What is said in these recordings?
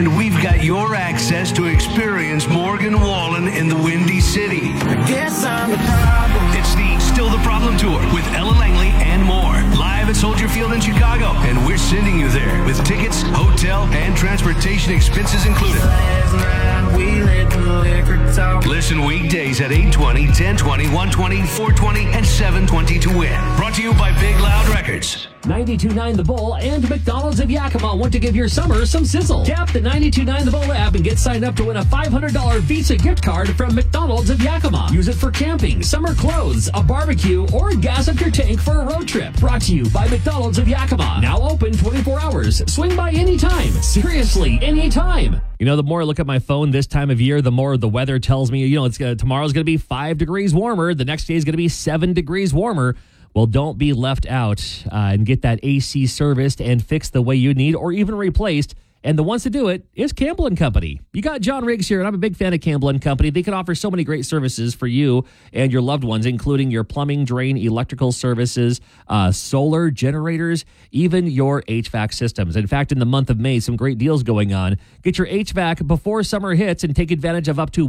And we've got your access to experience Morgan Wallen in the Windy City. I guess I'm the problem. It's the Still the Problem Tour with Ella Langley and more. Live at Soldier Field in Chicago. And we're sending you there with tickets, hotel, and transportation expenses included. Last night we let the liquor talk. Listen weekdays at 8:20, 10:20, 1:20, 4:20, and 7:20 to win. Brought to you by Big Loud Records. 92.9 The Bull and McDonald's of Yakima want to give your summer some sizzle. Tap the 92.9 The Bull app and get signed up to win a $500 Visa gift card from McDonald's of Yakima. Use it for camping, summer clothes, a barbecue, or gas up your tank for a road trip. Brought to you by McDonald's of Yakima. Now open 24 hours. Swing by anytime. Seriously, anytime. You know, the more I look at my phone this time of year, the more the weather tells me, it's tomorrow's going to be 5 degrees warmer. The next day is going to be 7 degrees warmer. Well, don't be left out and get that AC serviced and fixed the way you need or even replaced. And the ones to do it is Campbell & Company. You got John Riggs here, and I'm a big fan of Campbell & Company. They can offer so many great services for you and your loved ones, including your plumbing, drain, electrical services, solar generators, even your HVAC systems. In fact, in the month of May, some great deals going on. Get your HVAC before summer hits and take advantage of up to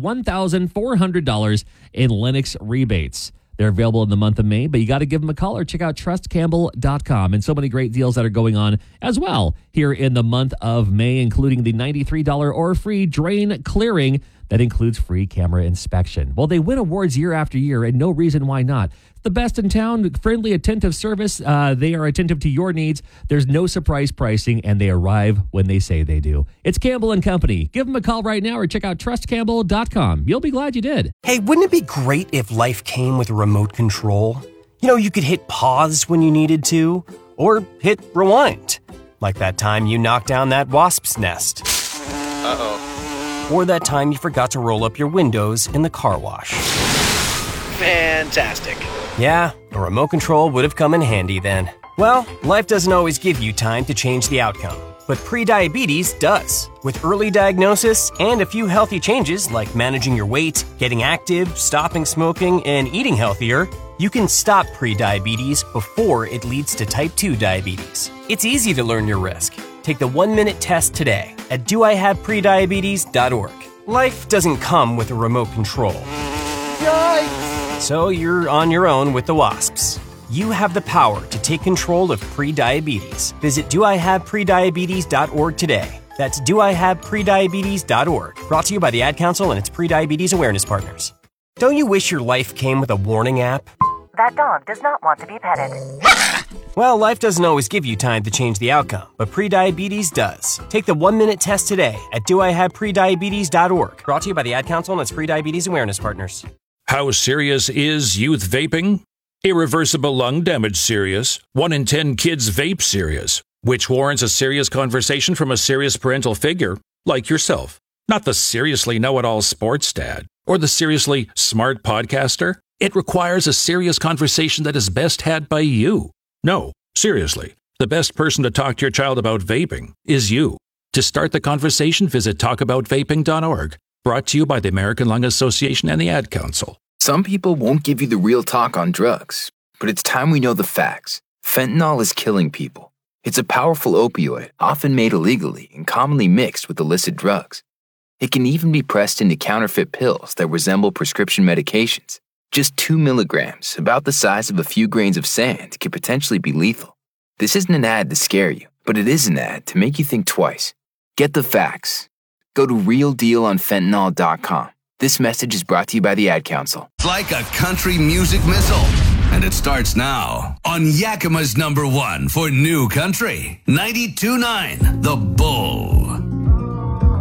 $1,400 in Lennox rebates. They're available in the month of May, but you got to give them a call or check out trustcampbell.com. And so many great deals that are going on as well here in the month of May, including the $93 or free drain clearing that includes free camera inspection. Well, they win awards year after year, and no reason why not. The best in town, friendly, attentive service. They are attentive to your needs. There's no surprise pricing, and they arrive when they say they do. It's Campbell & Company. Give them a call right now or check out trustcampbell.com. You'll be glad you did. Hey, wouldn't it be great if life came with a remote control? You could hit pause when you needed to, or hit rewind. Like that time you knocked down that wasp's nest. Uh-oh. Or that time you forgot to roll up your windows in the car wash. Fantastic. Yeah, a remote control would have come in handy then. Well, life doesn't always give you time to change the outcome, but prediabetes does. With early diagnosis and a few healthy changes like managing your weight, getting active, stopping smoking, and eating healthier, you can stop prediabetes before it leads to type 2 diabetes. It's easy to learn your risk. Take the 1-minute test today at doihaveprediabetes.org. Life doesn't come with a remote control. Yikes! So you're on your own with the wasps. You have the power to take control of prediabetes. Visit doihaveprediabetes.org today. That's doihaveprediabetes.org. Brought to you by the Ad Council and its Prediabetes Awareness Partners. Don't you wish your life came with a warning app? That dog does not want to be petted. Well, life doesn't always give you time to change the outcome, but prediabetes does. Take the 1-minute test today at doihaveprediabetes.org. Brought to you by the Ad Council and its Prediabetes Awareness Partners. How serious is youth vaping? Irreversible lung damage serious. 1 in 10 kids vape serious, which warrants a serious conversation from a serious parental figure like yourself. Not the seriously know-it-all sports dad or the seriously smart podcaster. It requires a serious conversation that is best had by you. No, seriously, the best person to talk to your child about vaping is you. To start the conversation, visit talkaboutvaping.org. Brought to you by the American Lung Association and the Ad Council. Some people won't give you the real talk on drugs, but it's time we know the facts. Fentanyl is killing people. It's a powerful opioid, often made illegally and commonly mixed with illicit drugs. It can even be pressed into counterfeit pills that resemble prescription medications. Just 2 milligrams, about the size of a few grains of sand, can potentially be lethal. This isn't an ad to scare you, but it is an ad to make you think twice. Get the facts. Go to realdealonfentanyl.com. This message is brought to you by the Ad Council. It's like a country music missile. And it starts now on Yakima's #1 for new country. 92.9 The Bull.